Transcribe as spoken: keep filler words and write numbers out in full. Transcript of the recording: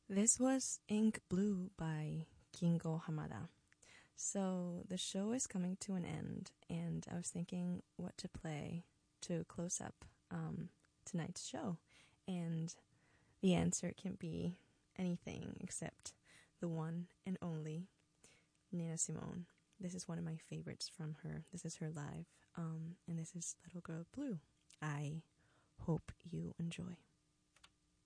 This was Ink Blue by Kingo Hamada. So the show is coming to an end, and I was thinking what to play to close up um, tonight's show. And the answer can be anything except the one and only Nina Simone. This is one of my favorites from her. This is her live, um, and this is Little Girl Blue. I hope you enjoy.